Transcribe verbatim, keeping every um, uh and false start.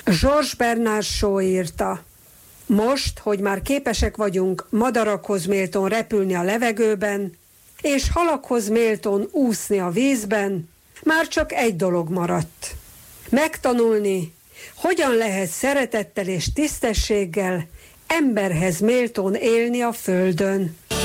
Georges Bernard Shaw írta: most, hogy már képesek vagyunk madarakhoz méltón repülni a levegőben, és halakhoz méltón úszni a vízben, már csak egy dolog maradt. Megtanulni, hogyan lehet szeretettel és tisztességgel emberhez méltón élni a földön.